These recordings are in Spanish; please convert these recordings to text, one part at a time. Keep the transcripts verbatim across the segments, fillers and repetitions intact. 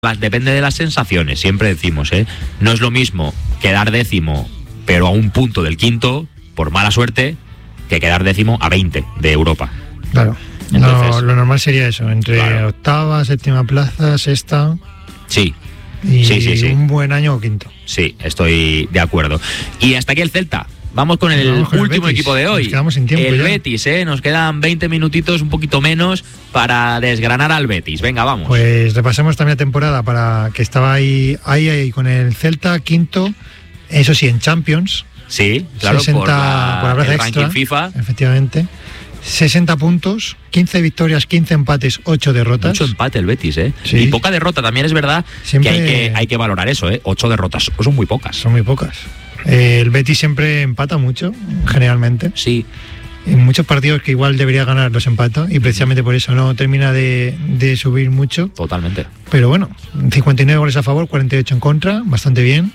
Depende de las sensaciones, siempre decimos, ¿eh? No es lo mismo quedar décimo, pero a un punto del quinto, por mala suerte, que quedar décimo a veinte de Europa. Claro. Entonces, no, lo normal sería eso, entre claro. octava, séptima plaza, sexta. Sí. Y sí, sí, sí. un buen año o quinto. Sí, estoy de acuerdo. Y hasta aquí el Celta. Vamos con el Vamos con último el equipo de hoy. Nos quedamos sin tiempo el ya. Betis, ¿eh? Nos quedan veinte minutitos, un poquito menos, para desgranar al Betis. Venga, vamos. Pues repasemos también la temporada para que estaba ahí, ahí, ahí con el Celta, quinto, eso sí, en Champions. Sí, claro, sesenta, por, la, por la plaza el extra, ranking FIFA. Efectivamente. sesenta puntos, quince victorias, quince empates, ocho derrotas. Mucho empate el Betis, ¿eh? Sí. Y poca derrota, también es verdad. Siempre... que, hay que hay que valorar eso, ¿eh? ocho derrotas, son muy pocas. Son muy pocas. Eh, el Betis siempre empata mucho, generalmente. Sí. En muchos partidos que igual debería ganar los empata y precisamente por eso no termina de, de subir mucho. Totalmente. Pero bueno, cincuenta y nueve goles a favor, cuarenta y ocho en contra, bastante bien.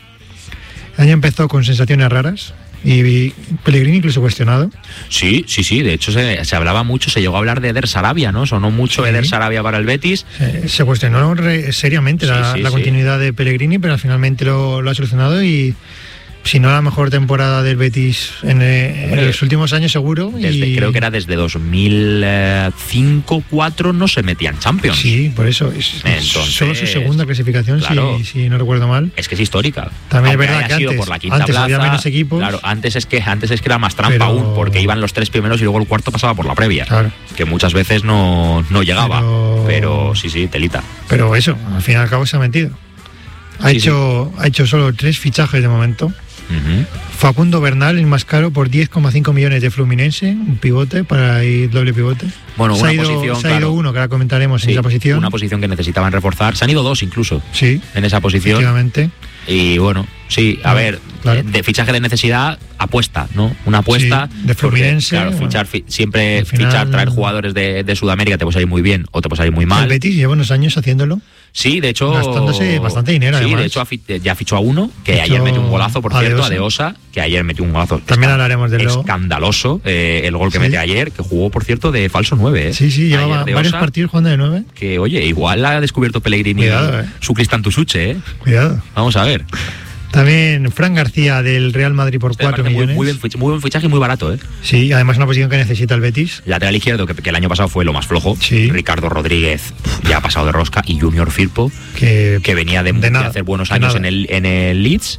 El año empezó con sensaciones raras y Pellegrini incluso cuestionado. Sí, sí, sí, de hecho se, se hablaba mucho, se llegó a hablar de Eder Sarabia, ¿no? Sonó mucho sí. Eder Sarabia para el Betis. Se, se cuestionó re, seriamente sí, la, sí, la sí. continuidad de Pellegrini, pero finalmente lo, lo ha solucionado y... si no la mejor temporada del Betis en, eh, en los últimos años seguro. Desde, y... Creo que era desde dos mil cinco cuatro no se metía en Champions. Sí, por eso. Es, Entonces, solo su segunda clasificación, claro, si, si no recuerdo mal. Es que es histórica. También es verdad que antes, por la quinta antes plaza, había menos equipos. Claro, antes es que antes es que era más trampa pero... aún, porque iban los tres primeros y luego el cuarto pasaba por la previa. Claro. Que muchas veces no, no llegaba. Pero... pero sí, sí, telita. Pero eso, al fin y al cabo se ha metido. Ha, sí, hecho, sí. ha hecho solo tres fichajes de momento. Uh-huh. Facundo Bernal, el más caro, por diez coma cinco millones de Fluminense, un pivote para ir doble pivote. Bueno, se una ha ido, posición. Se ha ido claro. uno, que ahora comentaremos sí, en esa posición. Una posición que necesitaban reforzar. Se han ido dos incluso. Sí. En esa posición. Efectivamente. Y bueno, sí, a no, ver, claro. de fichaje de necesidad, apuesta, ¿no? Una apuesta. Sí, de Fluminense. Porque, claro, fichar, fi, siempre final, fichar, traer jugadores de, de Sudamérica te puede salir muy bien o te puede salir muy mal. El Betis lleva unos años haciéndolo. Sí, de hecho. Gastándose bastante dinero, sí, además. de hecho ya fichó a uno, que Fichó ayer metió un golazo, por cierto, a De Osa, que ayer metió un golazo. También hablaremos de lo escandaloso, eh, el gol que sí. mete ayer, que jugó, por cierto, de falso nueve. ¿eh? Sí, sí, llevaba varios Osa, partidos jugando de nueve. Que, oye, igual ha descubierto Pellegrini Cuidado, eh. su Cristantusuche, ¿eh? Cuidado. Vamos a ver. También Fran García del Real Madrid por cuatro millones. Muy, muy, bien, muy buen fichaje y muy barato, ¿eh? Sí, además una posición que necesita el Betis. Lateral izquierdo, que, que el año pasado fue lo más flojo. Sí. Ricardo Rodríguez ya ha pasado de rosca. Y Junior Firpo, que, que venía de, de, de hacer buenos años nada. en el, en el Leeds.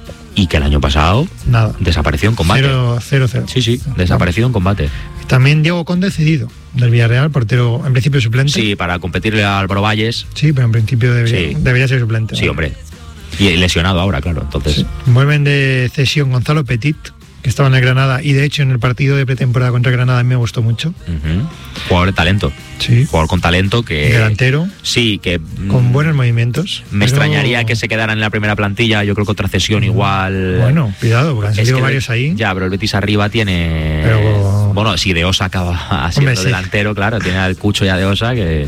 Y que el año pasado nada. desapareció en combate. cero cero. Sí, sí, desapareció en combate. También Diego Conde cedido del Villarreal, portero en principio suplente. Sí, para competirle al Álvaro Valles. Sí, pero en principio debería, sí. debería ser suplente. Sí, hombre. Y lesionado ahora, claro, entonces. Sí. Vuelven de cesión Gonzalo Petit, que estaba en el Granada, y de hecho en el partido de pretemporada contra el Granada me gustó mucho. Uh-huh. Jugador de talento. Sí. Jugador con talento que... delantero. Sí, que... con buenos movimientos. Me pero... extrañaría que se quedara en la primera plantilla, yo creo que otra cesión igual... Bueno, cuidado, porque han salido varios ahí. Ya, pero el Betis arriba tiene... Pero... Bueno, si De Osa acaba siendo Hombre, sí. delantero, claro, tiene al Cucho ya De Osa que...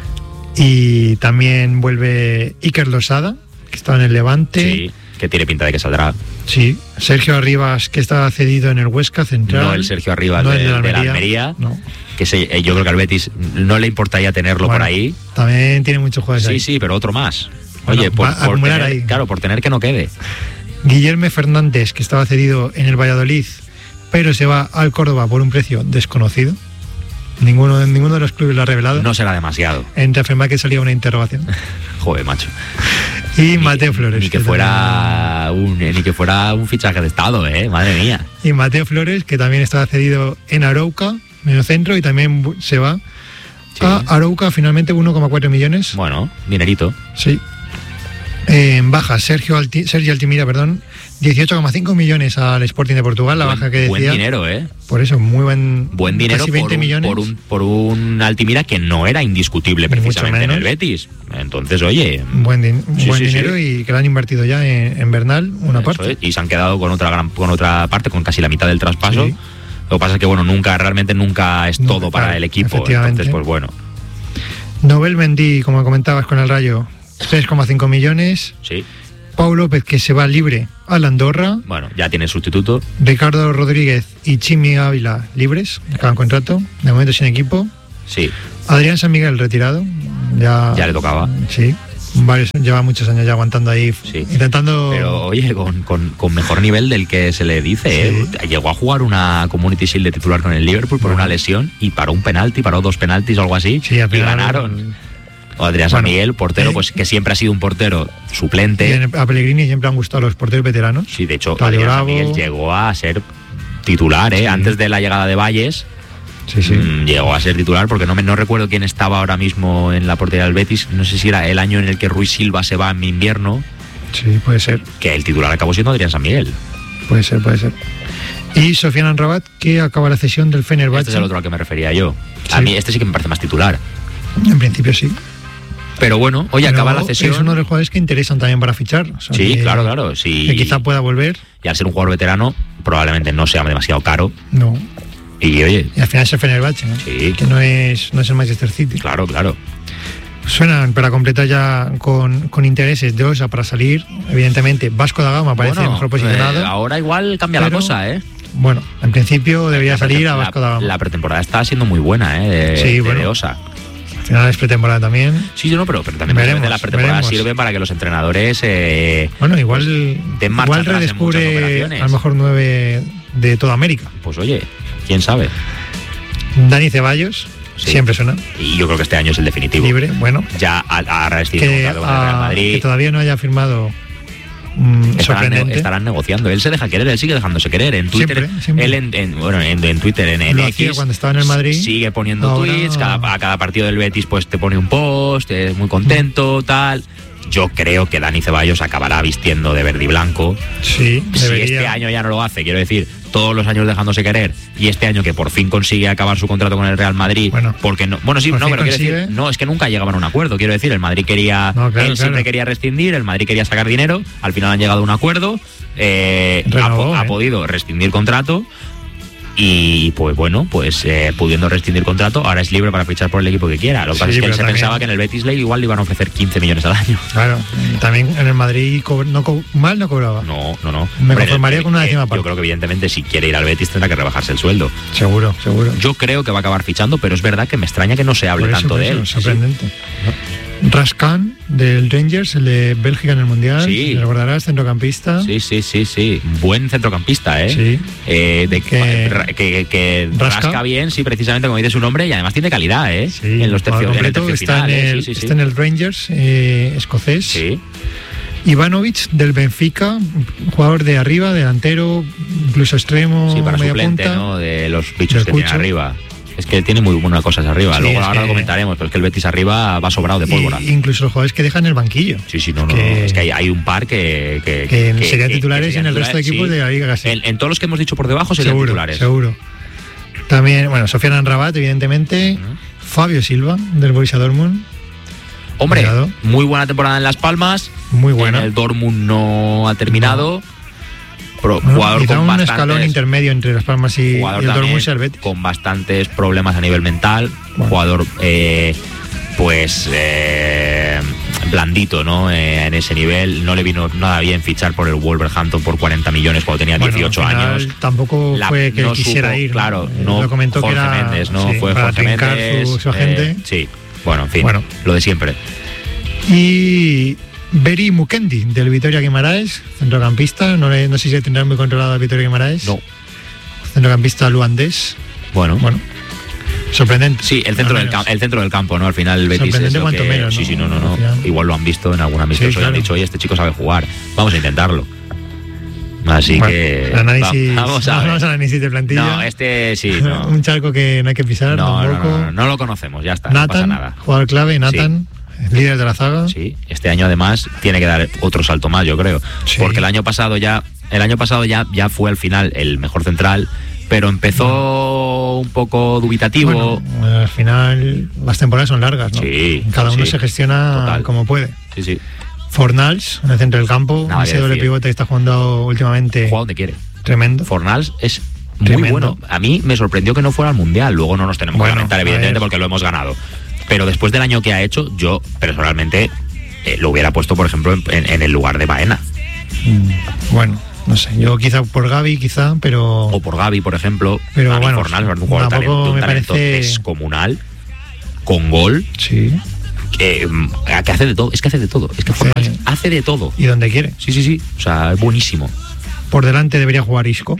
Y también vuelve Iker Losada, que estaba en el Levante. Sí, que tiene pinta de que saldrá. Sí, Sergio Arribas, que está cedido en el Huesca Central. No el Sergio Arribas no de, el de la Almería. De la Almería no. Que se, yo creo que al Betis no le importaría tenerlo bueno, por ahí. También tiene muchos jugadores Sí, ahí. sí, pero otro más. Bueno, Oye, por, por tener, ahí. claro, por tener que no quede. Guillermo Fernández, que estaba cedido en el Valladolid, pero se va al Córdoba por un precio desconocido. Ninguno, ninguno de los clubes lo ha revelado. No será demasiado. Entre afirmar que salía una interrogación. Joder, macho. Y ni, Mateo Flores. Ni que, que fuera un, ni que fuera un fichaje de estado, eh, madre mía. Y Mateo Flores, que también estaba cedido en Arauca, mediocentro, y también se va sí. a Arauca, finalmente uno coma cuatro millones. Bueno, dinerito. Sí. Eh, en baja, Sergio, Alti, Sergio Altimira, perdón, dieciocho coma cinco millones al Sporting de Portugal, la buen, baja que decía. Buen dinero, ¿eh? Por eso, muy buen... Buen dinero casi veinte por, un, millones. Por, un, por un Altimira que no era indiscutible precisamente en el Betis. Entonces, oye... Buen, din sí, buen sí, dinero sí. Y que lo han invertido ya en, en Bernal, una eso parte. Es, y se han quedado con otra, gran, con otra parte, con casi la mitad del traspaso. Sí. Lo que pasa es que, bueno, nunca, realmente nunca es todo no, para claro, el equipo. Entonces, pues bueno. Nobel Mendy, como comentabas con el Rayo, tres coma cinco millones. Sí. Pau López, que se va libre a la Andorra. Bueno, ya tiene sustituto. Ricardo Rodríguez y Chimi Ávila libres, acaban contrato, de momento sin equipo. Sí. Adrián San Miguel retirado. Ya, ya le tocaba. Sí. varios, lleva muchos años ya aguantando ahí, sí. intentando... Pero oye, con, con, con mejor nivel del que se le dice, sí. ¿eh? Llegó a jugar una Community Shield de titular con el Liverpool por bueno. una lesión y paró un penalti, paró dos penaltis o algo así, sí, y ganaron. O Adrián San bueno, Miguel, portero, eh, pues que siempre ha sido un portero suplente. A Pellegrini siempre han gustado los porteros veteranos. Sí, de hecho, Adrián San Miguel llegó a ser titular, ¿eh? Sí. Antes de la llegada de Valles. Sí, sí. Mmm, llegó a ser titular porque no me no recuerdo quién estaba ahora mismo en la portería del Betis. No sé si era el año en el que Ruiz Silva se va en invierno. Sí, puede ser. Que el titular acabó siendo Adrián San Miguel. Puede ser, puede ser. Y Sofiane Amrabat, que acaba la cesión del Fenerbahce. Este es el otro al que me refería yo. Sí. A mí este sí que me parece más titular. En principio sí. Pero bueno, oye, Pero acaba la cesión. Es uno de los jugadores que interesan también para fichar. O sea, sí, que, claro, claro. Sí. Que quizá pueda volver. Y al ser un jugador veterano, probablemente no sea demasiado caro. No. Y oye. Y al final es el Fenerbahce, ¿no? Sí. Que no es, no es el Manchester City. Claro, claro. Suenan para completar ya con, con intereses de Osa para salir. Evidentemente, Vasco da Gama parece bueno, mejor posicionado. Eh, ahora igual cambia pero, la cosa, ¿eh? Bueno, en principio debería salir a Vasco la, da Gama. La pretemporada está siendo muy buena, ¿eh? De, sí, de, bueno. de Osa. Al final es pretemporada también. Sí, no, pero, pero también veremos, la pretemporada veremos. sirve para que los entrenadores eh, bueno, igual, pues, den marcha igual redescubre en a lo mejor nueve de toda América. Pues oye, quién sabe. Dani Ceballos, sí. siempre suena. Y yo creo que este año es el definitivo. Libre, bueno. Ya ha, ha resistido que, con el Real Madrid. Que todavía no haya firmado. Mm, estarán, sorprendente. estarán negociando. Él se deja querer, él sigue dejándose querer. En Twitter, siempre, siempre. él en, en, bueno, en, en Twitter, en, en X, cuando estaba en el Madrid, sigue poniendo ahora... tweets. Cada, a cada partido del Betis, pues te pone un post, es muy contento, mm. tal. Yo creo que Dani Ceballos acabará vistiendo de verde y blanco. Sí, si debería. Este año ya no lo hace, quiero decir, todos los años dejándose querer, y este año que por fin consigue acabar su contrato con el Real Madrid, bueno, porque no, bueno sí, no, pero quiero decir, no, es que nunca llegaban a un acuerdo, quiero decir, el Madrid quería, no, claro, él siempre claro. quería rescindir, el Madrid quería sacar dinero, al final han llegado a un acuerdo, eh, Renovó, ha, eh. ha podido rescindir contrato. Y pues bueno, pues eh, pudiendo rescindir contrato, ahora es libre para fichar por el equipo que quiera. Lo que sí, pasa es que él se también... pensaba que en el Betis League igual le iban a ofrecer quince millones al año. Claro, también en el Madrid co- no co- mal no cobraba. No, no, no. Me Hombre, conformaría el, con una eh, décima parte. Yo creo que evidentemente si quiere ir al Betis tendrá que rebajarse el sueldo. Seguro, seguro. Yo creo que va a acabar fichando, pero es verdad que me extraña que no se hable por eso, tanto por de eso, él. Sorprendente. Sí. Rascan del Rangers, el de Bélgica en el Mundial. Sí. Recordarás, centrocampista. Sí, sí, sí, sí. Buen centrocampista, ¿eh? Sí. Eh, de, que, que, que, que rasca. rasca bien, sí, precisamente como dice su nombre, y además tiene calidad, ¿eh? Sí. En los tercios en el tercio está, final, en el, ¿eh? sí, sí, sí. está en el Rangers eh, escocés. Sí. Ivanovic del Benfica, jugador de arriba, delantero, incluso extremo, sí, para media suplente, punta, ¿no? De los bichos que Cucho. tiene arriba. Es que tiene muy buenas cosas arriba. Sí, Luego ahora que... lo comentaremos, pero es que el Betis arriba va sobrado de pólvora. Y, incluso los jugadores que dejan el banquillo. Sí, sí, no, no. que... no. Es que hay, hay un par que. Que, que, que serían que, titulares que serían en el resto de equipos sí. de la liga casi. En, en todos los que hemos dicho por debajo serían seguro, titulares. Seguro. También, bueno, Sofiane Amrabat, evidentemente. Uh-huh. Fabio Silva, del Borussia Dortmund. Hombre, Cuidado. Muy buena temporada en Las Palmas. Muy buena. En el Dortmund no ha terminado. No. Pro, bueno, jugador quizá con un bastantes, escalón intermedio entre Las Palmas y, y el Dortmund y el Betis. Con bastantes problemas a nivel mental. Bueno. Jugador, eh, pues, eh, blandito, ¿no? Eh, en ese nivel. No le vino nada bien fichar por el Wolverhampton por cuarenta millones cuando tenía bueno, dieciocho años. Tampoco La, fue que no quisiera supo, ir. Claro, ¿no? no. Lo comentó Jorge que era, Méndez, ¿no? Sí, fue para Jorge Méndez. Su, su agente. Eh, sí. Bueno, en fin. Bueno. Lo de siempre. Y Beri Mukendi, del Vitoria Guimaraes, centrocampista. No, le, no sé si tendrá muy controlado el Vitoria Guimaraes. No. Centrocampista luandés. Bueno. Bueno. Sorprendente. Sí, el centro, del, el centro del campo, ¿no? Al final el Betis es lo que... menos, sí, ¿no? sí, no, no, no. Igual lo han visto en algún amistoso sí, claro. y han dicho, oye, este chico sabe jugar. Vamos a intentarlo. Así bueno, que... Análisis, vamos a ver. Vamos al análisis de plantilla. No, este sí, no. Un charco que no hay que pisar. No, tampoco. no, no, no, no lo conocemos, ya está, Nathan, no pasa nada. Jugador clave, Nathan. Sí. Líder de la zaga. Sí, este año además tiene que dar otro salto más, yo creo. Sí. Porque el año pasado ya, el año pasado ya, ya fue al final el mejor central, pero empezó bueno. un poco dubitativo. Bueno, al final las temporadas son largas, ¿no? Sí. Cada uno sí. se gestiona Total. como puede. Sí, sí. Fornals, en el centro del campo, Nada ese doble pivote que está jugando últimamente. Juega donde quiere. Tremendo. Fornals es muy Tremendo. bueno. A mí me sorprendió que no fuera al Mundial. Luego no nos tenemos bueno, que lamentar, evidentemente, porque lo hemos ganado. Pero después del año que ha hecho, yo personalmente eh, lo hubiera puesto, por ejemplo, en, en el lugar de Baena. Mm, bueno, no sé, yo quizá por Gavi, quizá, pero... O por Gavi, por ejemplo. Pero a bueno, Fornals es un jugador de talento, de un talento parece... descomunal, con gol. Sí. que, que hace de todo, es que hace de todo, es que Fornals sí. hace de todo. Y donde quiere. Sí, sí, sí, o sea, es buenísimo. Por delante debería jugar Isco.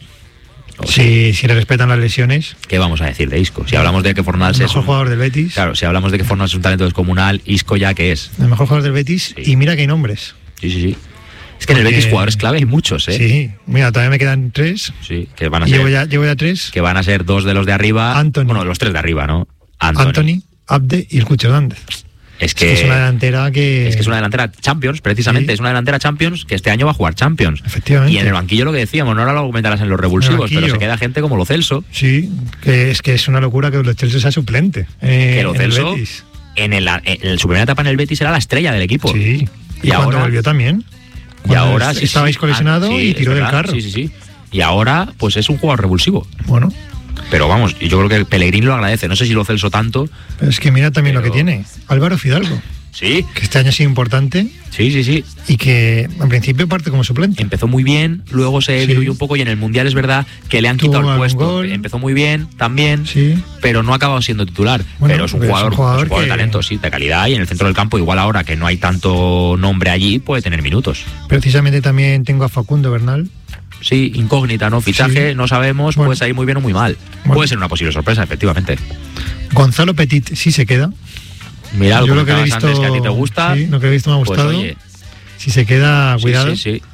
Si, si le respetan las lesiones. ¿Qué vamos a decir de Isco? Si hablamos de que Fornals el es mejor un, jugador del Betis. Claro, si hablamos de que Fornals es un talento descomunal, Isco ya que es. El mejor jugador del Betis, sí. Y mira que hay nombres. Sí, sí, sí. Es que Porque, en el Betis jugadores clave hay muchos, ¿eh? Sí, mira, todavía me quedan tres. Sí, que van a ser. Llevo ya, llevo ya tres. Que van a ser dos de los de arriba. Anthony. Bueno, los tres de arriba, ¿no? Anthony, Anthony Abde y el Cucho Hernández. Es que, es que es una delantera que... Es que es una delantera Champions, precisamente. Sí. Es una delantera Champions que este año va a jugar Champions. Efectivamente. Y en el banquillo lo que decíamos, no ahora lo comentarás en los revulsivos, pero se queda gente como Lo Celso. Sí, que es que es una locura que Lo Celso sea suplente. Eh, que Lo Celso, en, el en, el, en su primera etapa en el Betis era la estrella del equipo. Sí, y, y cuando ahora, volvió también. Y ahora sí, estabais colesionado ah, sí, y tiró del carro. Sí, sí, sí. Y ahora, pues es un jugador revulsivo. Bueno. Pero vamos, yo creo que Pellegrini lo agradece. No sé si Lo Celso tanto. Pero es que mira también pero... lo que tiene. Álvaro Fidalgo. Sí. Que este año ha sido importante. Sí, sí, sí. Y que en principio parte como suplente. Empezó muy bien, luego se sí. diluyó un poco y en el Mundial es verdad que le han Tuvo quitado el puesto. Gol. Empezó muy bien también, sí. pero no ha acabado siendo titular. Bueno, pero es un jugador, es un jugador, es un jugador que... de talento, sí, de calidad y en el centro del campo, igual ahora que no hay tanto nombre allí, puede tener minutos. Precisamente también tengo a Facundo Bernal. Sí, incógnita, ¿no? Fichaje, sí. no sabemos, bueno. puede salir muy bien o muy mal. Bueno. Puede ser una posible sorpresa, efectivamente. Gonzalo Petit sí se queda. Mira, lo que he visto antes que a ti te gusta. Sí, lo que he visto me ha gustado. Pues, oye, si se queda, cuidado. Sí, sí, sí.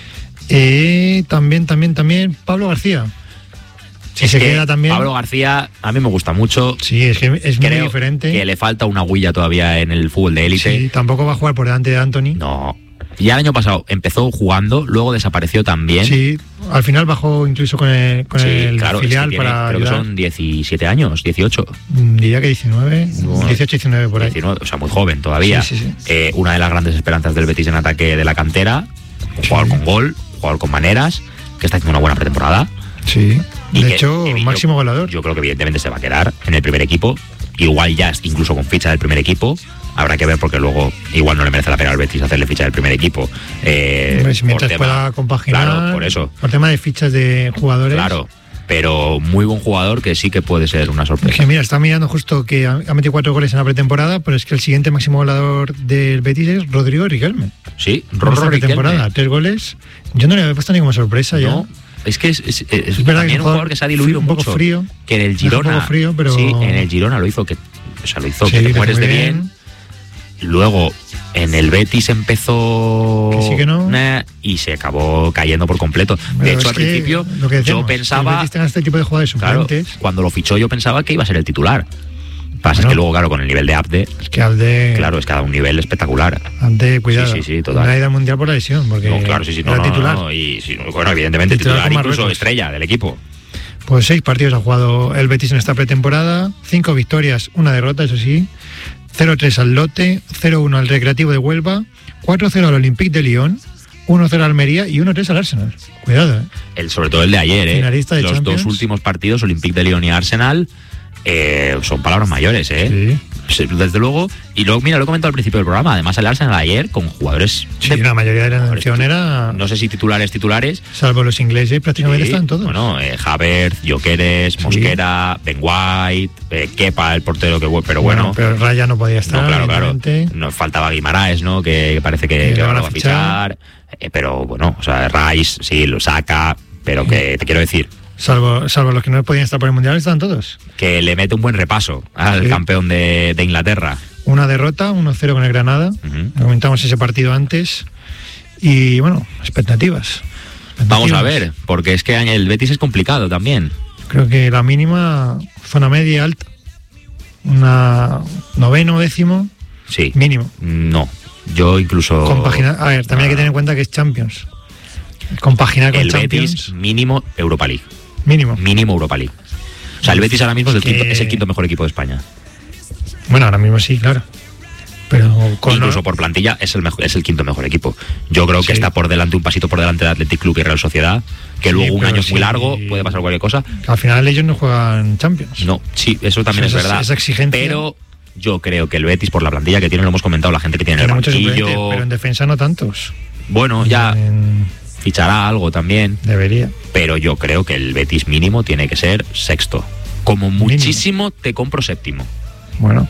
Eh, también, también, también Pablo García. Si es se que queda también. Pablo García a mí me gusta mucho. Sí, es que es Creo muy diferente. Que le falta una huella todavía en el fútbol de élite. Sí, tampoco va a jugar por delante de Anthony. No. Ya el año pasado empezó jugando, luego desapareció también. Sí, al final bajó incluso con el, con sí, el claro, filial es que tiene, para creo ayudar. que son diecisiete años, dieciocho. Diría que diecinueve, bueno, dieciocho, diecinueve por ahí. diecinueve, o sea, muy joven todavía. Sí, sí, sí. Eh, una de las grandes esperanzas del Betis en ataque de la cantera, un jugador sí. con gol, un jugador con maneras, que está haciendo una buena pretemporada. Sí, de y hecho, que, máximo yo, goleador. Yo creo que evidentemente se va a quedar en el primer equipo, igual ya incluso con ficha del primer equipo. Habrá que ver porque luego igual no le merece la pena al Betis hacerle ficha del primer equipo. Eh, Hombre, si mientras tema, pueda compaginar. Claro, por eso. Por tema de fichas de jugadores. Claro, pero muy buen jugador que sí que puede ser una sorpresa. Es que mira, está mirando justo que ha metido cuatro goles en la pretemporada, pero es que el siguiente máximo goleador del Betis es Rodrigo Riquelme. Sí, Rodrigo Riquelme. Tres goles. Yo no le había puesto ni como sorpresa ya. No. Es que es, es, es, es verdad también que un jugador que se ha diluido un poco mucho. Frío, que en el Girona. Un poco frío, pero... Sí, en el Girona lo hizo que. O sea, lo hizo sí, que te mueres de bien. bien. Luego en el Betis empezó. Que sí que no. Nah, y se acabó cayendo por completo. Pero de hecho, al que principio decíamos, yo pensaba. El Betis tenga este tipo de jugadores suplentes. Claro, cuando lo fichó yo pensaba que iba a ser el titular. Pasa bueno, es que luego, claro, con el nivel de Abde. Es que Abde. Claro, es que ha dado un nivel espectacular. Abde, cuidado. Sí, sí, sí, total. No ha ido al mundial por la lesión. Porque no, claro, sí, sí, no, era no, titular. No, no, y, sí, bueno, evidentemente titular, titular incluso estrella del equipo. Pues seis partidos ha jugado el Betis en esta pretemporada. Cinco victorias, una derrota, eso sí. cero tres al Lote, cero uno al Recreativo de Huelva, cuatro cero al Olympique de Lyon, uno cero al Almería y uno tres al Arsenal. Cuidado, ¿eh? El, sobre todo el de ayer, ¿eh? Finalista de Los Champions. Dos últimos partidos, Olympique de Lyon y Arsenal, eh, son palabras mayores, ¿eh? Sí. Desde luego. Y luego, mira, lo he comentado al principio del programa. Además, el Arsenal ayer con jugadores. Sí, de, la mayoría de la elección era. No sé si titulares, titulares. Salvo los ingleses, prácticamente sí, están todos. Bueno, eh, Havertz, Gyökeres, sí. Mosquera, Ben White, eh, Kepa, el portero que. Pero bueno. bueno pero Raya no podía estar. No, claro, claro. Nos faltaba Guimaraes, ¿no? Que parece que, que, que van a fichar. Eh, pero bueno, o sea, Rice, sí, lo saca. Pero que te quiero decir. Salvo, salvo los que no podían estar por el Mundial, están todos. Que le mete un buen repaso al sí. campeón de, de Inglaterra. Una derrota, uno cero con el Granada. Uh-huh. Comentamos ese partido antes. Y bueno, expectativas. expectativas. Vamos a ver, porque es que el Betis es complicado también. Creo que la mínima, zona media, alta. Una noveno, décimo. Sí. Mínimo. No, yo incluso... Compaginar, a ver, también ah. hay que tener en cuenta que es Champions. Compaginar con el Champions. Betis mínimo Europa League. Mínimo. Mínimo Europa League. O sea, el Betis ahora mismo es el, que... quinto, es el quinto mejor equipo de España. Bueno, ahora mismo sí, claro. Pero con incluso lo... por plantilla es el mejor, es el quinto mejor equipo. Yo creo que sí. está por delante, un pasito por delante de Athletic Club y Real Sociedad, que sí, luego un año es sí. muy largo, puede pasar cualquier cosa. Al final ellos no juegan Champions. No, sí, eso también o sea, es verdad. Esa exigencia. Pero yo creo que el Betis, por la plantilla que tiene, lo hemos comentado, la gente que tiene en el banquillo... Pero en defensa no tantos. Bueno, ya... En... fichará algo también. Debería. Pero yo creo que el Betis mínimo tiene que ser sexto. Como muchísimo mínimo. Te compro séptimo. Bueno,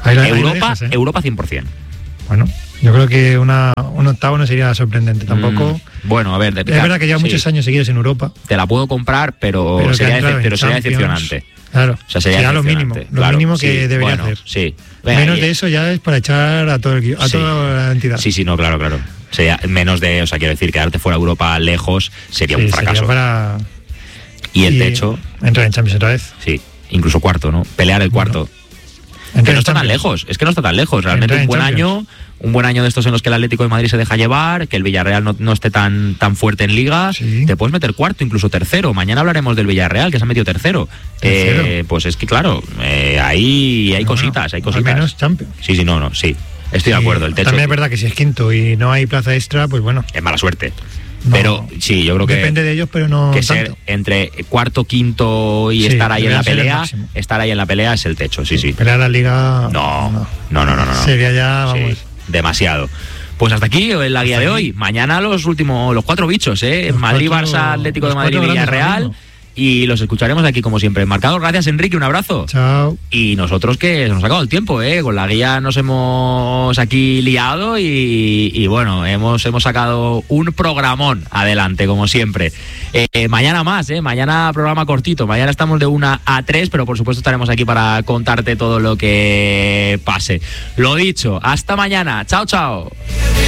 Ahí la- ahí la Europa, dejas, ¿eh? Europa cien por ciento. Bueno, yo creo que una, un octavo no sería sorprendente tampoco. Mm, bueno, a ver, de, Es verdad que lleva sí, muchos años seguidos en Europa. te la puedo comprar, pero, Pero que sería, ha entrado decep- en pero sería Champions. decepcionante. Claro, O sea, sería será lo mínimo, decepcionante, lo claro, mínimo que sí, debería bueno, hacer. Sí. Venga, Menos y- de eso ya es para echar a todo el, equipo- a Sí. toda la entidad. Sí, sí, no, claro, claro. Sería menos de, o sea, quiero decir, quedarte fuera de Europa lejos sería Sí, un fracaso. sería para Y el y techo, entrar en Champions otra vez. sí, incluso cuarto, ¿no? Pelear el cuarto. Entrar Que no en está tan Champions. lejos, es que no está tan lejos. Realmente Entrar un en buen Champions. año, un buen año de estos en los que el Atlético de Madrid se deja llevar, que el Villarreal no, no esté tan, tan fuerte en Liga, Sí. te puedes meter cuarto, incluso tercero. Mañana hablaremos del Villarreal, que se ha metido tercero. ¿Tercero? Eh, pues es que claro, eh, ahí hay Bueno, cositas, hay Al cositas. menos Champions. Sí, sí, no, no, sí. Estoy de Sí, acuerdo. El techo También es verdad que si es quinto y no hay plaza extra, pues bueno. es mala suerte. no. Pero sí, yo creo que Depende de ellos, pero no que tanto. ser entre cuarto, quinto y Sí, estar ahí en debería la ser el pelea, máximo. estar ahí en la pelea es el techo, sí, sí. Pelear la liga. No, no, no, no, no, no. Sería ya, Sí, vamos. demasiado. Pues hasta aquí en la guía Hasta de aquí. hoy. Mañana los últimos, los cuatro bichos, ¿eh? Los Madrid, cuatro- Barça, Atlético de los Madrid, cuatro grandes ahora Villarreal. mismo. Y los escucharemos aquí como siempre en Marcador. Gracias, Enrique, un abrazo. Chao. Y nosotros que se nos ha acabado el tiempo, ¿eh? Con la guía nos hemos aquí liado y, y bueno, hemos, hemos sacado un programón adelante, como siempre. Eh, eh, mañana más, ¿eh? Mañana programa cortito. Mañana estamos de una a tres, pero por supuesto estaremos aquí para contarte todo lo que pase. Lo dicho, hasta mañana. Chao, chao.